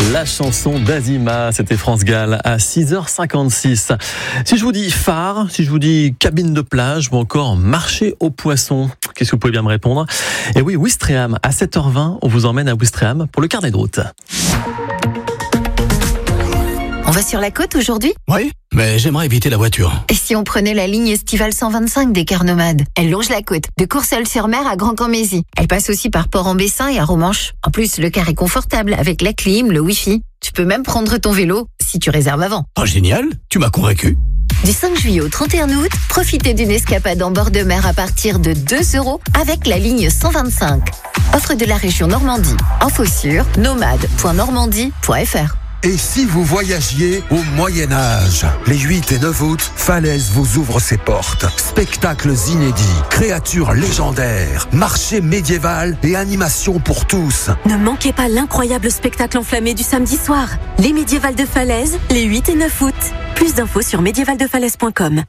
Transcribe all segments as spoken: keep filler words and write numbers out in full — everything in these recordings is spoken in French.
La chanson d'Azima, c'était France Gall à six heures cinquante-six. Si je vous dis phare, si je vous dis cabine de plage ou encore marché aux poissons, qu'est-ce que vous pouvez bien me répondre? Et oui, Ouistreham, à sept heures vingt, on vous emmène à Ouistreham pour le carnet de route. On va sur la côte aujourd'hui ? Oui, mais j'aimerais éviter la voiture. Et si on prenait la ligne estivale cent vingt-cinq des cars nomades ? Elle longe la côte, de Courseulles-sur-Mer à Grand-Cammézy. Elle passe aussi par Port-en-Bessin et à Romanche. En plus, le car est confortable avec la clim, le wifi. Tu peux même prendre ton vélo si tu réserves avant. Oh génial, tu m'as convaincu. Du cinq juillet au trente et un août, profitez d'une escapade en bord de mer à partir de deux euros avec la ligne cent vingt-cinq. Offre de la région Normandie. Info sur nomade point normandie point f r. Et si vous voyagiez au Moyen-Âge? Les huit et neuf août, Falaise vous ouvre ses portes. Spectacles inédits, créatures légendaires, marché médiéval et animation pour tous. Ne manquez pas l'incroyable spectacle enflammé du samedi soir. Les médiévals de Falaise, les huit et neuf août. Plus d'infos sur médiéval de falaise point com.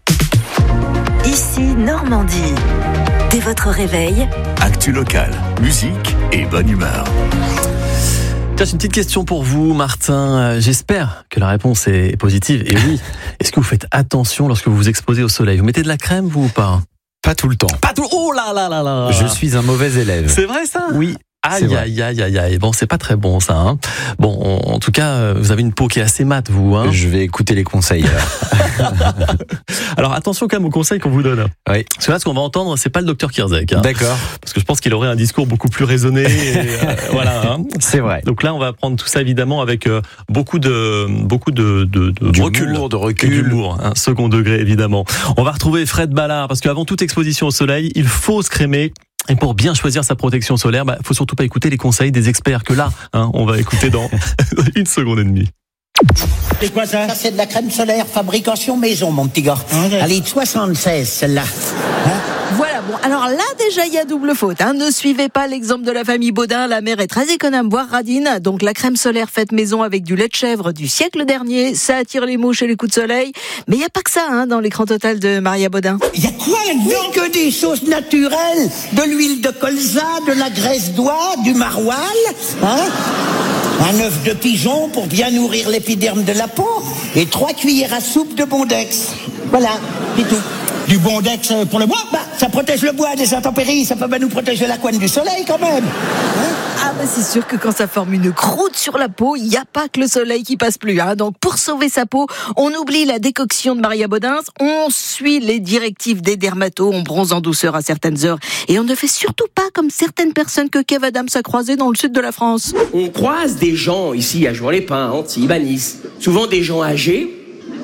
Ici Normandie. Dès votre réveil, actu locale, musique et bonne humeur. Tiens, j'ai une petite question pour vous, Martin. J'espère que la réponse est positive. Et oui, est-ce que vous faites attention lorsque vous vous exposez au soleil? Vous mettez de la crème, vous, ou pas? Pas tout le temps. Pas tout. Oh là là là là. Je suis un mauvais élève. C'est vrai ça? Oui. Aïe, aïe, aïe, aïe, aïe. Bon, c'est pas très bon, ça, hein. Bon, en, en tout cas, vous avez une peau qui est assez mate, vous, hein. Je vais écouter les conseils, alors. Alors, attention quand même aux conseils qu'on vous donne. Oui. Parce que là, ce qu'on va entendre, c'est pas le docteur Kierzek, hein. D'accord. Parce que je pense qu'il aurait un discours beaucoup plus raisonné. Et, euh, voilà, hein. C'est vrai. Donc là, on va prendre tout ça, évidemment, avec euh, beaucoup de, beaucoup de, de, de recul. de recul. Et d'humour, hein, second degré, évidemment. On va retrouver Fred Ballard, parce qu'avant toute exposition au soleil, il faut se crémer. Et pour bien choisir sa protection solaire, bah, faut surtout pas écouter les conseils des experts que là, hein, on va écouter dans une seconde et demie. C'est quoi ça? Ça, c'est de la crème solaire fabrication maison, mon petit gars. Okay. Elle est de soixante-seize, celle-là. Hein? Voilà, bon, alors là, déjà, il y a double faute, hein. Ne suivez pas l'exemple de la famille Baudin. La mère est très économe, boire radine. Donc, la crème solaire faite maison avec du lait de chèvre du siècle dernier, ça attire les mouches et les coups de soleil. Mais il n'y a pas que ça, hein, dans l'écran total de Maria Baudin. Il y a quoi là-dedans? Que des choses naturelles. De l'huile de colza, de la graisse d'oie, du maroilles, hein? Un œuf de pigeon pour bien nourrir l'épiderme de la peau. Et trois cuillères à soupe de Bondex. Voilà, c'est tout. Du Bondex pour le bois? Bah, ça protège le bois des intempéries, ça peut pas nous protéger la couenne du soleil quand même. Hein? Ah bah c'est sûr que quand ça forme une croûte sur la peau, il n'y a pas que le soleil qui passe plus, hein. Donc pour sauver sa peau, on oublie la décoction de Maria Baudin, on suit les directives des dermatos, on bronze en douceur à certaines heures. Et on ne fait surtout pas comme certaines personnes que Kev Adams a croisées dans le sud de la France. On croise des gens ici à Jouan-les-Pins, Antibes, à Nice, souvent des gens âgés.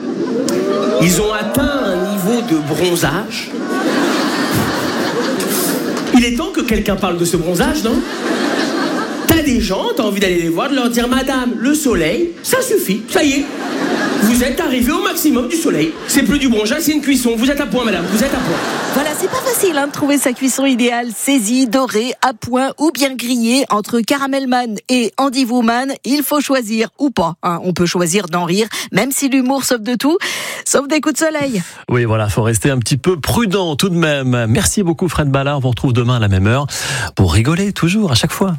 Ils ont atteint un niveau de bronzage. Il est temps que quelqu'un parle de ce bronzage, non? T'as des gens, t'as envie d'aller les voir, de leur dire « Madame, le soleil, ça suffit, ça y est. Vous êtes arrivé au maximum du soleil. C'est plus du bronzage, c'est une cuisson. Vous êtes à point, madame, vous êtes à point. » Voilà, c'est pas facile hein, de trouver sa cuisson idéale. Saisie, dorée, à point ou bien grillée. Entre Caramelman et Andy Woman, il faut choisir ou pas. Hein. On peut choisir d'en rire, même si l'humour sauve de tout, sauf des coups de soleil. Oui, voilà, faut rester un petit peu prudent tout de même. Merci beaucoup Fred Ballard. On vous retrouve demain à la même heure pour rigoler toujours, à chaque fois.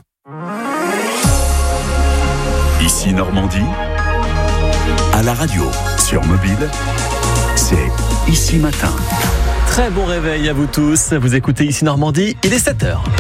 Ici Normandie, à la radio, sur mobile, c'est Ici Matin. Très bon réveil à vous tous. Vous écoutez Ici Normandie, il est sept heures.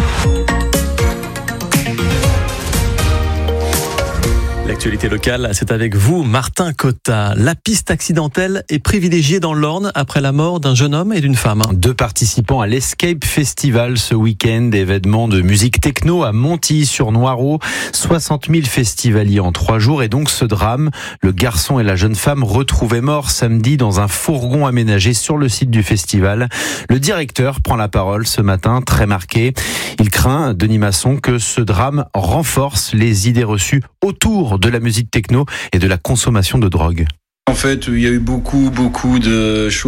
L'actualité locale, c'est avec vous, Martin Cotta. La piste accidentelle est privilégiée dans l'Orne après la mort d'un jeune homme et d'une femme. Deux participants à l'Escape Festival ce week-end, événement de musique techno à Montilly-sur-Noireau. soixante mille festivaliers en trois jours et donc ce drame. Le garçon et la jeune femme retrouvés morts samedi dans un fourgon aménagé sur le site du festival. Le directeur prend la parole ce matin, très marqué. Il craint, Denis Masson, que ce drame renforce les idées reçues autour de la musique techno et de la consommation de drogue. En fait, il y a eu beaucoup, beaucoup de choses